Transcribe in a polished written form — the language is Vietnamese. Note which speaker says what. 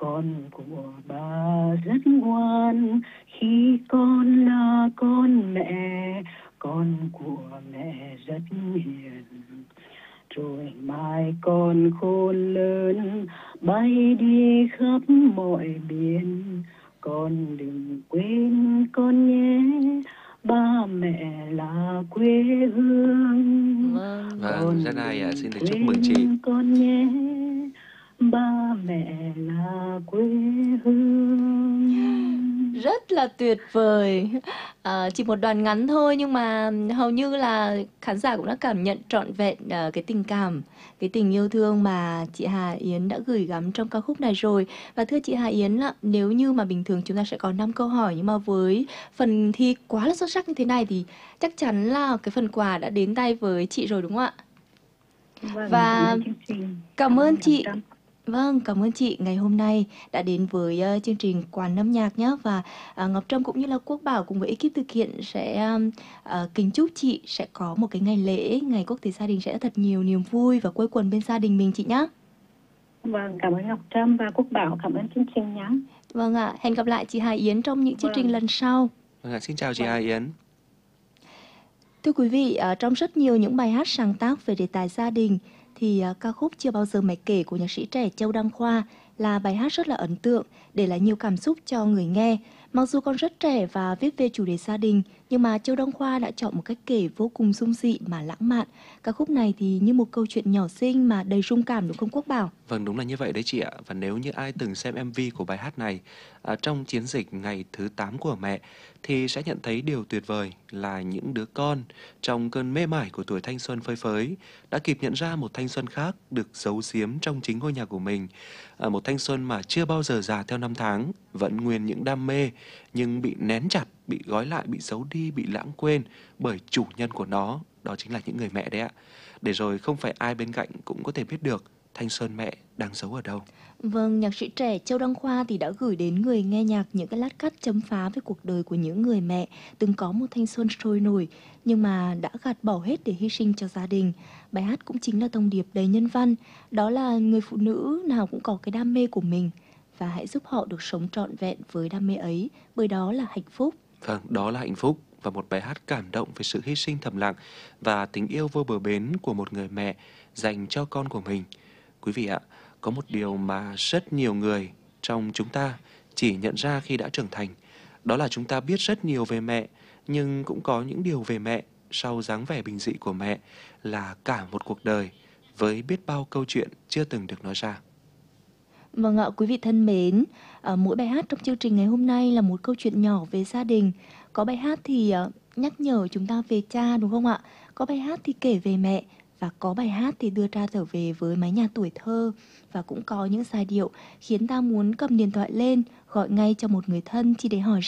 Speaker 1: Con của bà rất ngoan khi con là con mẹ, con của mẹ rất hiền. Rồi mai con khôn lớn bay đi khắp mọi miền, con đừng quên con nhé, ba mẹ là quê hương.
Speaker 2: Vâng,
Speaker 3: Vâng, rất hay ạ. Xin được chúc mừng chị.
Speaker 1: Quên con nhé, ba mẹ là quê hương.
Speaker 2: rất là tuyệt vời. Chỉ một đoạn ngắn thôi nhưng mà hầu như là khán giả cũng đã cảm nhận trọn vẹn cái tình cảm, cái tình yêu thương mà chị Hà Yến đã gửi gắm trong ca khúc này rồi. Và thưa chị Hà Yến ạ, nếu như mà bình thường chúng ta sẽ có 5 câu hỏi, nhưng mà với phần thi quá là xuất sắc như thế này thì chắc chắn là cái phần quà đã đến tay với chị rồi đúng không ạ?
Speaker 1: Vâng,
Speaker 2: Và
Speaker 1: cảm ơn chương trình.
Speaker 2: cảm ơn
Speaker 1: Ngọc
Speaker 2: chị.
Speaker 1: Trâm.
Speaker 2: Vâng, cảm ơn chị ngày hôm nay đã đến với chương trình Quán âm nhạc nhé. Và Ngọc Trâm cũng như là Quốc Bảo cùng với ekip thực hiện sẽ kính chúc chị sẽ có một cái ngày lễ, ngày Quốc tế gia đình sẽ thật nhiều niềm vui và quây quần bên gia đình mình chị nhé.
Speaker 1: Vâng, cảm ơn Ngọc Trâm và Quốc Bảo, cảm ơn chương trình nhé.
Speaker 2: Vâng ạ, hẹn gặp lại chị Hà Yến trong những chương trình
Speaker 1: Vâng.
Speaker 2: lần sau.
Speaker 3: Vâng ạ, xin chào chị
Speaker 1: Vâng.
Speaker 3: Hà Yến.
Speaker 2: Thưa quý vị, trong rất nhiều những bài hát sáng tác về đề tài gia đình thì ca khúc Chưa bao giờ mẹ kể của nhạc sĩ trẻ Châu Đăng Khoa là bài hát rất là ấn tượng, để lại nhiều cảm xúc cho người nghe. Mặc dù còn rất trẻ và viết về chủ đề gia đình, nhưng mà Châu Đăng Khoa đã chọn một cách kể vô cùng dung dị mà lãng mạn. Ca khúc này thì như một câu chuyện nhỏ xinh mà đầy rung cảm đúng không Quốc Bảo?
Speaker 3: Vâng, đúng là như vậy đấy chị ạ. Và nếu như ai từng xem MV của bài hát này trong chiến dịch ngày thứ 8 của mẹ thì sẽ nhận thấy điều tuyệt vời là những đứa con trong cơn mê mải của tuổi thanh xuân phơi phới đã kịp nhận ra một thanh xuân khác được giấu giếm trong chính ngôi nhà của mình. Một thanh xuân mà chưa bao giờ già theo năm tháng, vẫn nguyên những đam mê nhưng bị nén chặt, bị gói lại, bị giấu đi, bị lãng quên bởi chủ nhân của nó, đó chính là những người mẹ đấy ạ. Để rồi không phải ai bên cạnh cũng có thể biết được thanh xuân mẹ đang giấu ở đâu.
Speaker 2: Vâng, nhạc sĩ trẻ Châu Đăng Khoa thì đã gửi đến người nghe nhạc những cái lát cắt chấm phá về cuộc đời của những người mẹ từng có một thanh xuân sôi nổi nhưng mà đã gạt bỏ hết để hy sinh cho gia đình. Bài hát cũng chính là thông điệp đầy nhân văn, đó là người phụ nữ nào cũng có cái đam mê của mình và hãy giúp họ được sống trọn vẹn với đam mê ấy, bởi đó là hạnh phúc.
Speaker 3: Vâng, đó là hạnh phúc và một bài hát cảm động về sự hy sinh thầm lặng và tình yêu vô bờ bến của một người mẹ dành cho con của mình. Quý vị ạ, có một điều mà rất nhiều người trong chúng ta chỉ nhận ra khi đã trưởng thành, đó là chúng ta biết rất nhiều về mẹ, nhưng cũng có những điều về mẹ sau dáng vẻ bình dị của mẹ là cả một cuộc đời với biết bao câu chuyện chưa từng được nói ra.
Speaker 2: Vâng ạ, quý vị thân mến, mỗi bài hát trong chương trình ngày hôm nay là một câu chuyện nhỏ về gia đình. Có bài hát thì nhắc nhở chúng ta về cha đúng không ạ? Có bài hát thì kể về mẹ và có bài hát thì đưa ta trở về với mái nhà tuổi thơ. Và cũng có những giai điệu khiến ta muốn cầm điện thoại lên, gọi ngay cho một người thân chỉ để hỏi